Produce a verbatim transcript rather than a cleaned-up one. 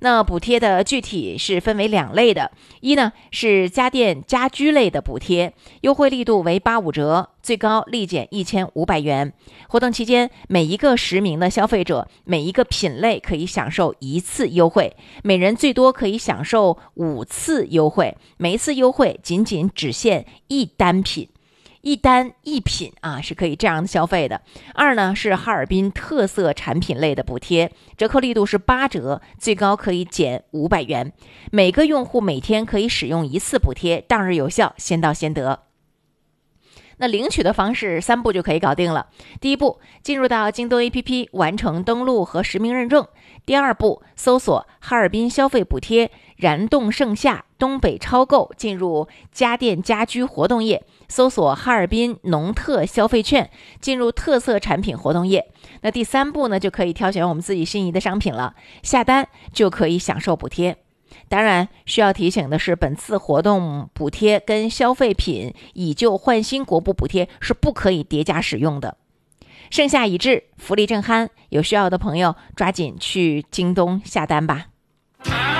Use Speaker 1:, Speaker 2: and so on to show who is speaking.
Speaker 1: 那补贴的具体是分为两类的，一呢是家电家居类的补贴，优惠力度为八五折，最高立减一千五百元。活动期间，每一个实名的消费者，每一个品类可以享受一次优惠，每人最多可以享受五次优惠，每一次优惠仅仅只限一单品。一单一品啊，是可以这样消费的。二呢是哈尔滨特色产品类的补贴，折扣力度是八折，最高可以减五百元。每个用户每天可以使用一次补贴，当日有效，先到先得。那领取的方式三步就可以搞定了。第一步，进入到京东 A P P 完成登录和实名认证。第二步，搜索哈尔滨消费补贴燃动盛夏东北超购，进入家电家居活动页，搜索哈尔滨农特消费券，进入特色产品活动页。那第三步呢，就可以挑选我们自己心仪的商品了，下单就可以享受补贴。当然需要提醒的是，本次活动补贴跟消费品以旧换新国补补贴是不可以叠加使用的。盛夏已至，福利正酣，有需要的朋友抓紧去京东下单吧。